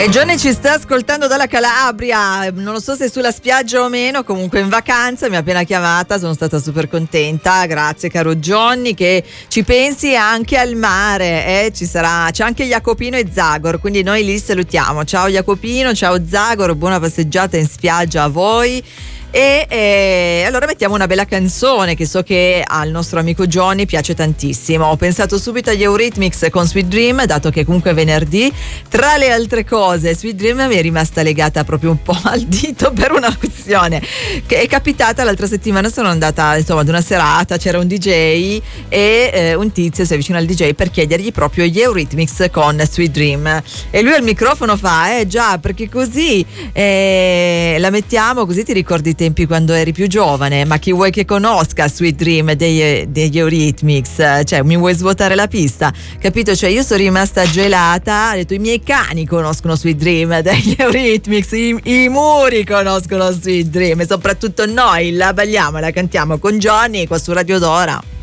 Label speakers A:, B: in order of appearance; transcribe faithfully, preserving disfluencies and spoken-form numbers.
A: Johnny ci sta ascoltando dalla Calabria, non lo so se sulla spiaggia o meno, comunque in vacanza, mi ha appena chiamata, sono stata super contenta, grazie caro Johnny, che ci pensi anche al mare, eh? Ci sarà, c'è anche Jacopino e Zagor, quindi noi li salutiamo, ciao Jacopino, ciao Zagor, buona passeggiata in spiaggia a voi. E eh, allora mettiamo una bella canzone che so che al nostro amico Johnny piace tantissimo. Ho pensato subito agli Eurythmics con Sweet Dream, dato che comunque è venerdì. Tra le altre cose, Sweet Dream mi è rimasta legata proprio un po' al dito per una questione che è capitata l'altra settimana. Sono andata insomma ad una serata, c'era un D J e eh, un tizio si avvicina al D J per chiedergli proprio gli Eurythmics con Sweet Dream, e lui al microfono fa eh già, perché così eh, la mettiamo, così ti ricordi tempi quando eri più giovane. Ma chi vuoi che conosca Sweet Dream degli, degli Eurythmics? Cioè, mi vuoi svuotare la pista? Capito? Cioè, io sono rimasta gelata, ho detto i miei cani conoscono Sweet Dream degli Eurythmics, i, i muri conoscono Sweet Dream, e soprattutto noi la balliamo e la cantiamo con Johnny qua su Radio Dora.